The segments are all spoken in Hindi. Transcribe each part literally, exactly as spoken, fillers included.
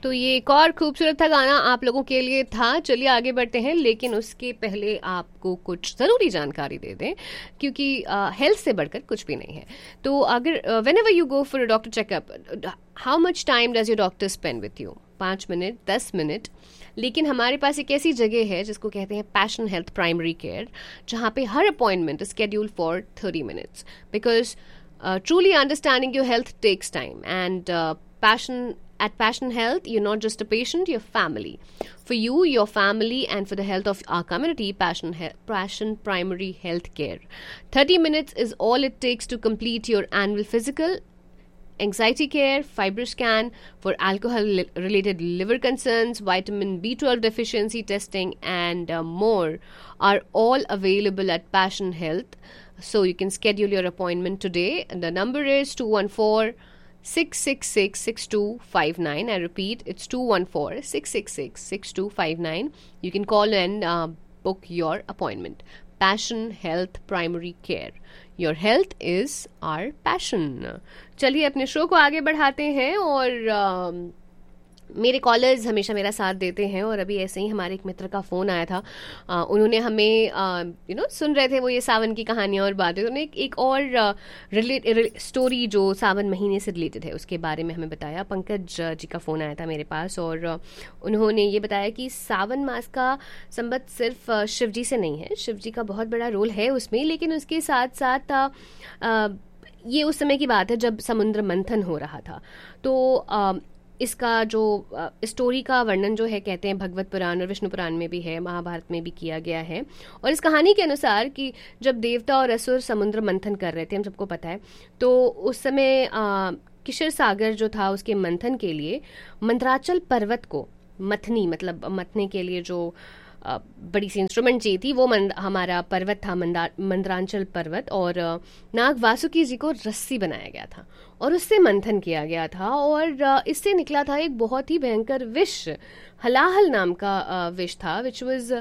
तो ये एक और खूबसूरत था गाना आप लोगों के लिए था। चलिए आगे बढ़ते हैं, लेकिन उसके पहले आपको कुछ ज़रूरी जानकारी दे दें, क्योंकि हेल्थ uh, से बढ़कर कुछ भी नहीं है। तो अगर when ever you go for a doctor checkup, how much time does your doctor spend with you? पाँच मिनट, दस मिनट। लेकिन हमारे पास एक ऐसी जगह है जिसको कहते हैं पैशन हेल्थ प्राइमरी केयर, जहाँ पे हर appointment schedule for thirty minutes, because truly understanding your health takes time and passion At Passion Health, you're not just a patient, you're family. For you, your family, and for the health of our community, Passion, He- Passion Primary Health Care. thirty minutes is all it takes to complete your annual physical, anxiety care, fibro scan for alcohol-related liver concerns, vitamin B twelve deficiency testing, and uh, more are all available at Passion Health. So you can schedule your appointment today. The number is two one four six six six six two five nine. I repeat, it's two one four six six six six two five nine. You can call and uh, book your appointment. Passion Health Primary Care. Your health is our passion. चलिए अपने शो को आगे बढ़ाते हैं, और uh, मेरे कॉलर्स हमेशा मेरा साथ देते हैं, और अभी ऐसे ही हमारे एक मित्र का फ़ोन आया था। आ, उन्होंने हमें यू नो सुन रहे थे वो ये सावन की कहानियाँ और बातें, उन्होंने एक, एक और रिलेट रि, स्टोरी जो सावन महीने से रिलेटेड है उसके बारे में हमें बताया। पंकज जी का फ़ोन आया था मेरे पास, और उन्होंने ये बताया कि सावन मास का संबंध सिर्फ शिव जी से नहीं है, शिव जी का बहुत बड़ा रोल है उसमें, लेकिन उसके साथ साथ आ, आ, ये उस समय की बात है जब समुद्र मंथन हो रहा था। तो आ, इसका जो स्टोरी का वर्णन जो है, कहते हैं भगवत पुराण और विष्णु पुराण में भी है, महाभारत में भी किया गया है। और इस कहानी के अनुसार कि जब देवता और असुर समुद्र मंथन कर रहे थे, हम सबको पता है, तो उस समय किशोर सागर जो था उसके मंथन के लिए मंदराचल पर्वत को मथनी, मतलब मथने के लिए जो बड़ी सी इंस्ट्रूमेंट चाहिए थी, वो मंद, हमारा पर्वत था मंदराचल पर्वत, और नाग वासुकी जी को रस्सी बनाया गया था और उससे मंथन किया गया था, और इससे निकला था एक बहुत ही भयंकर विष, हलाहल नाम का विष था, विच वाज,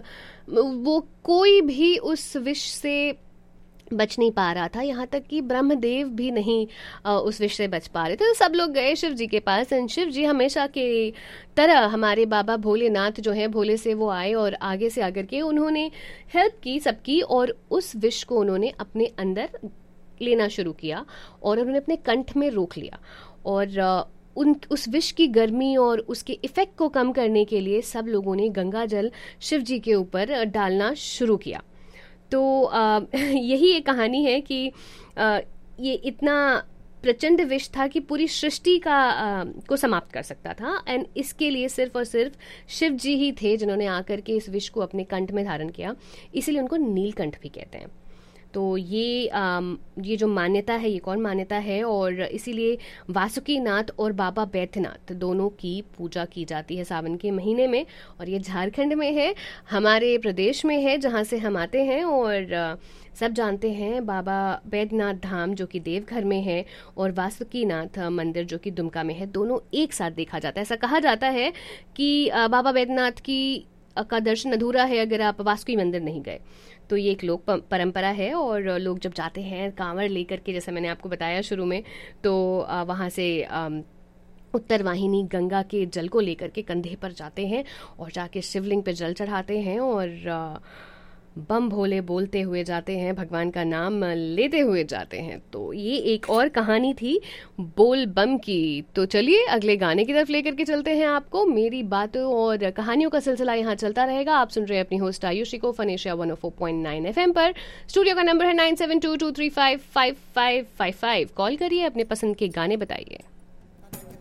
वो कोई भी उस विष से बच नहीं पा रहा था, यहाँ तक कि ब्रह्मदेव भी नहीं आ, उस विषय से बच पा रहे थे। तो सब लोग गए शिव जी के पास, एंड शिव जी हमेशा के तरह हमारे बाबा भोलेनाथ जो है, भोले से वो आए और आगे से आकर के उन्होंने हेल्प की सबकी, और उस विष को उन्होंने अपने अंदर लेना शुरू किया और उन्होंने अपने कंठ में रोक लिया, और आ, उन उस विष की गर्मी और उसके इफेक्ट को कम करने के लिए सब लोगों ने गंगा जल शिव जी के ऊपर डालना शुरू किया। तो आ, यही एक कहानी है कि आ, ये इतना प्रचंड विष था कि पूरी सृष्टि का आ, को समाप्त कर सकता था, एंड इसके लिए सिर्फ और सिर्फ शिव जी ही थे जिन्होंने आकर के इस विष को अपने कंठ में धारण किया, इसीलिए उनको नीलकंठ भी कहते हैं। तो ये आ, ये जो मान्यता है, ये कौन मान्यता है, और इसीलिए वासुकीनाथ और बाबा बैद्यनाथ दोनों की पूजा की जाती है सावन के महीने में, और ये झारखंड में है, हमारे प्रदेश में है जहाँ से हम आते हैं, और आ, सब जानते हैं बाबा बैद्यनाथ धाम जो कि देवघर में है, और वासुकीनाथ मंदिर जो कि दुमका में है, दोनों एक साथ देखा जाता है। ऐसा कहा जाता है कि आ, बाबा बैद्यनाथ की का दर्शन अधूरा है अगर आप वासुकी मंदिर नहीं गए। तो ये एक लोक परंपरा है, और लोग जब जाते हैं कांवड़ लेकर के, जैसे मैंने आपको बताया शुरू में, तो वहाँ से उत्तर वाहिनी गंगा के जल को लेकर के कंधे पर जाते हैं और जाके शिवलिंग पे जल चढ़ाते हैं, और बम भोले बोलते हुए जाते हैं, भगवान का नाम लेते हुए जाते हैं। तो ये एक और कहानी थी बोल बम की। तो चलिए अगले गाने की तरफ लेकर के चलते हैं आपको। मेरी बातों और कहानियों का सिलसिला यहाँ चलता रहेगा। आप सुन रहे हैं अपनी होस्ट आयुषी को फनेशिया one O four point nine F M पर। स्टूडियो का नंबर है nine seven to to three five five five five five. Call करिए, अपने पसंद के गाने बताइए।